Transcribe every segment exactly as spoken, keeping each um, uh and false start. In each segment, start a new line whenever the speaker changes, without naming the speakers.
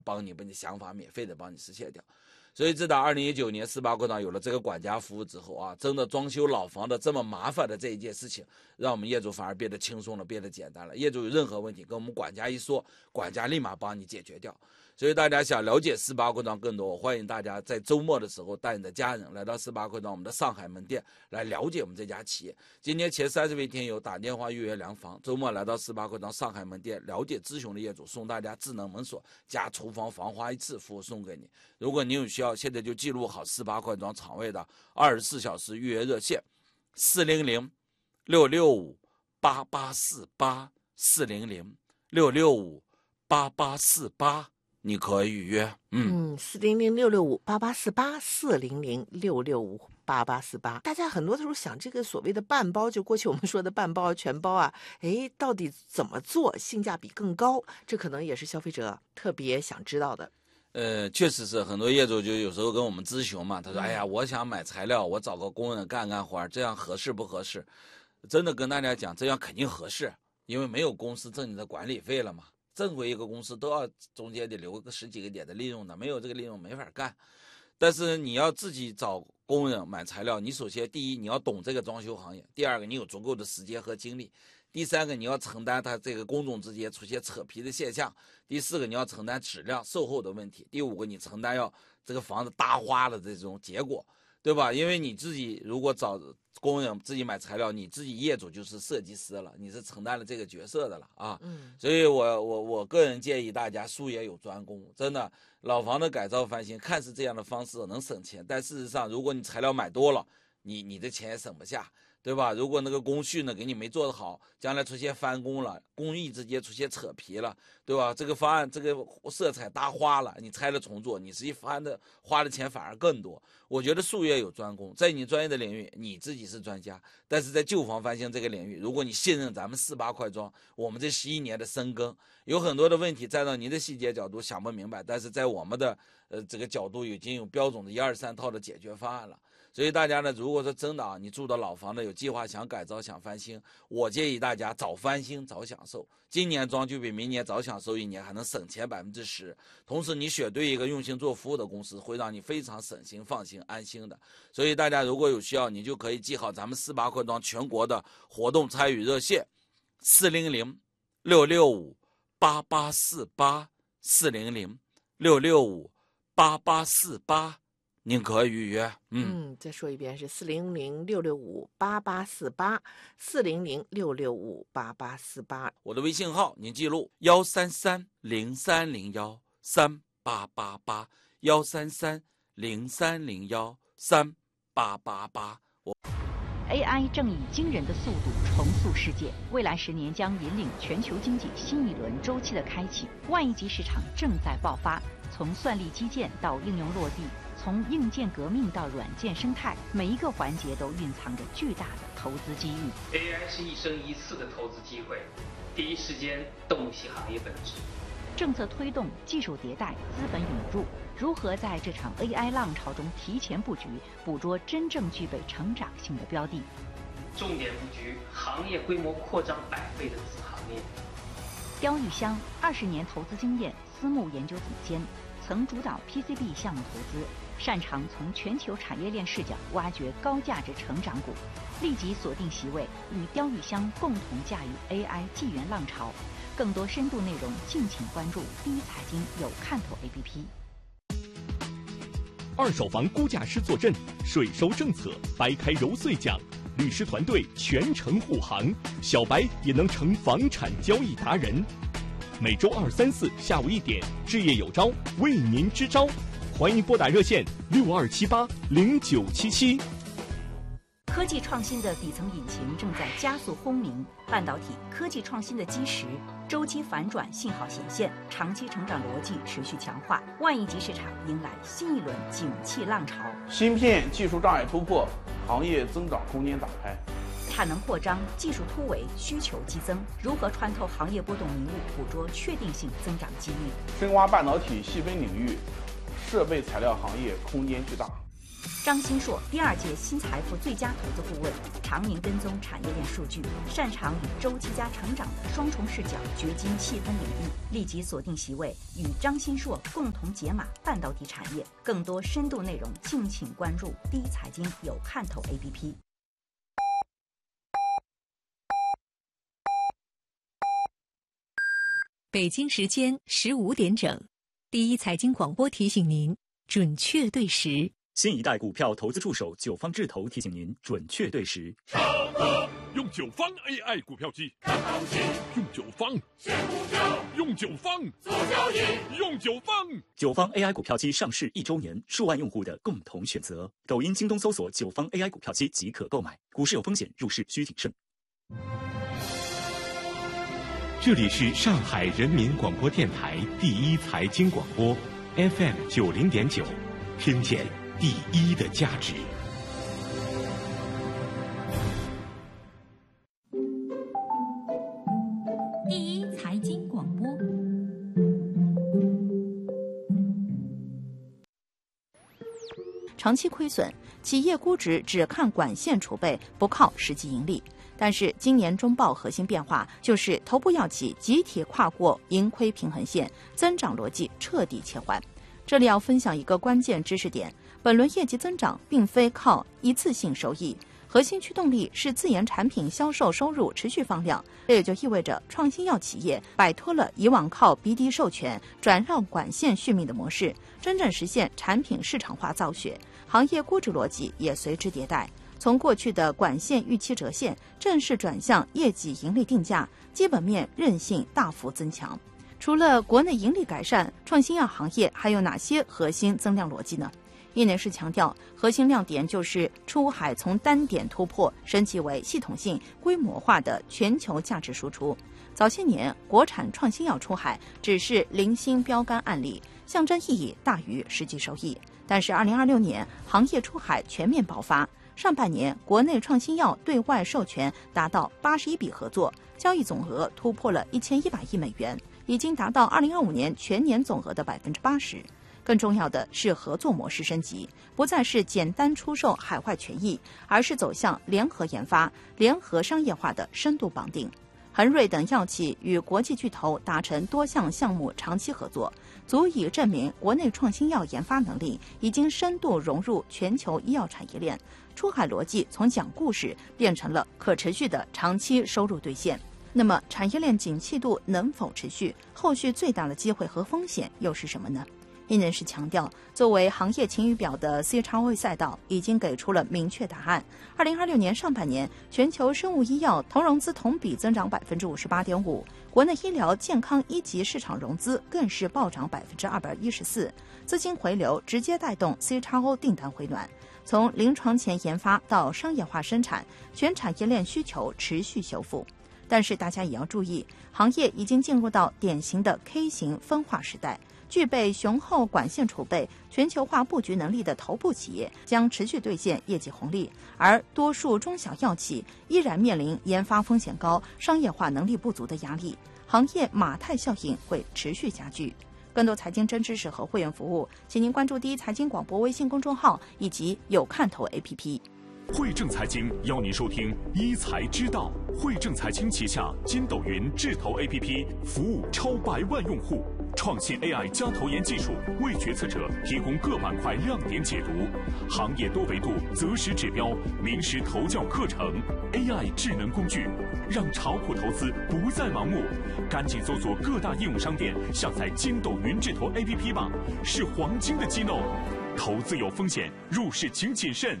帮你把你想法免费的帮你实现掉。所以自打二零一九年四八扩张有了这个管家服务之后啊，真的装修老房的这么麻烦的这一件事情，让我们业主反而变得轻松了，变得简单了。业主有任何问题跟我们管家一说，管家立马帮你解决掉。所以大家想了解四八扩张更多，我欢迎大家在周末的时候带你的家人来到四八扩张我们的上海门店来了解我们这家企业。今天前三十位听友打电话预约量房，周末来到四八扩张上海门店了解咨询的业主送大家智能门锁加厨房防滑一次服务送给你。如果您有需要，现在就记录好四八扩张场位的二十四小时预约热线四零零六六五八八四八四零零六六五八八四八。你可以预约，
嗯，四零零六六五八八四八，四零零六六五八八四八。大家很多的时候想，这个所谓的半包，就过去我们说的半包、全包啊，哎，到底怎么做性价比更高？这可能也是消费者特别想知道的。
呃，确实是很多业主就有时候跟我们咨询嘛，他说：“哎呀，我想买材料，我找个工人干干活，这样合适不合适？”真的跟大家讲，这样肯定合适，因为没有公司挣你的管理费了嘛。正规一个公司都要中间得留个十几个点的利润的，没有这个利润没法干。但是你要自己找工人买材料，你首先第一你要懂这个装修行业，第二个你有足够的时间和精力，第三个你要承担它这个工种之间出现扯皮的现象，第四个你要承担质量售后的问题，第五个你承担要这个房子搭花的这种结果，对吧？因为你自己如果找工人自己买材料，你自己业主就是设计师了，你是承担了这个角色的了啊。嗯，所以我我我个人建议大家术业有专攻，真的老房的改造翻新看似这样的方式能省钱，但事实上如果你材料买多了，你你的钱也省不下，对吧？如果那个工序呢给你没做得好，将来出现翻工了，工艺之间出现扯皮了，对吧？这个方案这个色彩搭花了，你拆了重做，你实际翻的花的钱反而更多。我觉得术业有专攻，在你专业的领域你自己是专家，但是在旧房翻新这个领域，如果你信任咱们四八快装，我们这十一年的深耕，有很多的问题站到您的细节角度想不明白，但是在我们的呃这个角度已经有标准的一二三套的解决方案了。所以大家呢，如果说真的啊，你住的老房子有计划想改造想翻新，我建议大家早翻新早享受。今年装就比明年早享受一年，还能省钱百分之十。同时你选对一个用心做服务的公司，会让你非常省心放心安心的。所以大家如果有需要，你就可以记好咱们四八扩装全国的活动参与热线四零零六六五八八四八四零零六六五八八四八。您可以预约，
嗯，嗯再说一遍是四零零六六五八八四八，四零零六六五八八四八。
我的微信号您记录幺三三零三零幺三八八八，幺三三零三零幺三八八八。我
A I 正以惊人的速度重塑世界，未来十年将引领全球经济新一轮周期的开启。万亿级市场正在爆发，从算力基建到应用落地。从硬件革命到软件生态，每一个环节都蕴藏着巨大的投资机遇。
A I 是一生一次的投资机会，第一时间洞悉行业本质。
政策推动、技术迭代、资本涌入，如何在这场 A I 浪潮中提前布局，捕捉真正具备成长性的标的？
重点布局行业规模扩张百倍的子行业。
刁玉香二十年投资经验，私募研究总监，曾主导 P C B 项目投资。擅长从全球产业链视角挖掘高价值成长股，立即锁定席位，与刁玉香共同驾驭 A I 纪元浪潮。更多深度内容，敬请关注第一财经有看头 A P P。
二手房估价师坐镇，税收政策掰开揉碎讲，律师团队全程护航，小白也能成房产交易达人。每周二、三、四下午一点，置业有招为您支招。欢迎拨打热线六二七八零九七七。
科技创新的底层引擎正在加速轰鸣，半导体科技创新的基石，周期反转信号显现，长期成长逻辑持续强化，万亿级市场迎来新一轮景气浪潮。
芯片技术障碍突破，行业增长空间打开。
产能扩张，技术突围，需求激增，如何穿透行业波动迷雾，捕捉确定性增长机遇？
深挖半导体细分领域，设备材料行业空间巨大。
张新硕，第二届新财富最佳投资顾问，常年跟踪产业链数据，擅长以周期加成长的双重视角掘金细分领域。立即锁定席位，与张新硕共同解码半导体产业。更多深度内容，敬请关注第一财经有看头 A P P。
北京时间十五点整，第一财经广播提醒您准确对时。
新一代股票投资助手九方智投提醒您准确对时。
用九方 A I 股票机看行情，用九方选股票，用九方做交易，用九方。
九方 A I 股票机上市一周年，数万用户的共同选择。抖音、京东搜索九方 A I 股票机即可购买。股市有风险，入市需谨慎。
这里是上海人民广播电台第一财经广播 F M 九零点九，听见第一的价值。
第一财经广播。
长期亏损，企业估值只看管线储备，不靠实际盈利。但是今年中报核心变化就是头部药企集体跨过盈亏平衡线，增长逻辑彻底切换。这里要分享一个关键知识点：本轮业绩增长并非靠一次性收益，核心驱动力是自研产品销售收入持续放量。这也就意味着创新药企业摆脱了以往靠 B D 授权转让管线续命的模式，真正实现产品市场化造血，行业估值逻辑也随之迭代。从过去的管线预期折现，正式转向业绩盈利定价，基本面韧性大幅增强。除了国内盈利改善，创新药行业还有哪些核心增量逻辑呢？业内是强调，核心亮点就是出海从单点突破，升级为系统性、规模化的全球价值输出。早些年，国产创新药出海只是零星标杆案例，象征意义大于实际收益。但是二零二六年，行业出海全面爆发。上半年，国内创新药对外授权达到八十一笔合作，交易总额突破了一千一百亿美元，已经达到二零二五年全年总额的百分之八十。更重要的是，合作模式升级，不再是简单出售海外权益，而是走向联合研发、联合商业化的深度绑定。恒瑞等药企与国际巨头达成多项项目长期合作，足以证明国内创新药研发能力已经深度融入全球医药产业链。出海逻辑从讲故事变成了可持续的长期收入兑现。那么产业链景气度能否持续？后续最大的机会和风险又是什么呢？业内人士强调，作为行业晴雨表的 C X O 赛道已经给出了明确答案。二零二六年上半年，全球生物医药同融资同比增长百分之五十八点五，国内医疗健康一级市场融资更是暴涨百分之二百一十四，资金回流直接带动 C X O 订单回暖。从临床前研发到商业化生产，全产业链需求持续修复。但是大家也要注意，行业已经进入到典型的 K 型分化时代。具备雄厚管线储备、全球化布局能力的头部企业将持续兑现业绩红利，而多数中小药企依然面临研发风险高、商业化能力不足的压力，行业马太效应会持续加剧。更多财经真知识和会员服务，请您关注第一财经广播微信公众号以及有看头 A P P。
汇正财经邀您收听一财知道。汇正财经旗下筋斗云智投 A P P 服务超百万用户，创新 A I 加投研技术为决策者提供各板块亮点解读，行业多维度择时指标、名师投教课程 ，A I 智能工具，让炒股投资不再盲目。赶紧搜索各大应用商店下载筋斗云智投 A P P 吧，是黄金的机弄。投资有风险，入市请谨慎。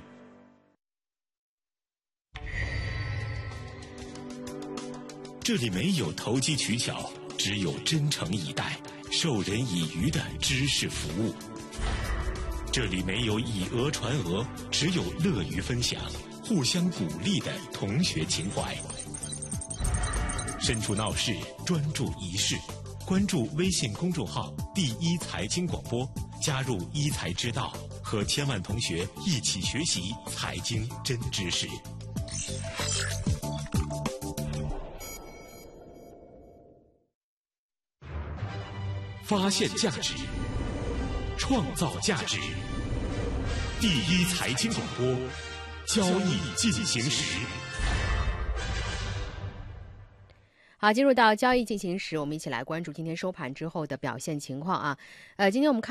这里没有投机取巧，只有真诚以待、授人以渔的知识服务。这里没有以讹传讹，只有乐于分享、互相鼓励的同学情怀。身处闹市，专注一事。关注微信公众号“第一财经广播”，加入一财之道，和千万同学一起学习财经真知识。发现价值，创造价值， 第一财经广播，交易进行时。
好，进入到交易进行时，我们一起来关注今天收盘之后的表现情况啊。呃，今天我们看。